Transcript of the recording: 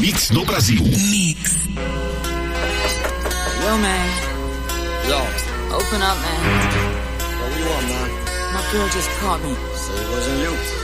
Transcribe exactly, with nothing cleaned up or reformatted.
mix no Brasil. Mix. Yo, man. Yo. Open up, man. What do you want, man? My girl just caught me. Say it wasn't you.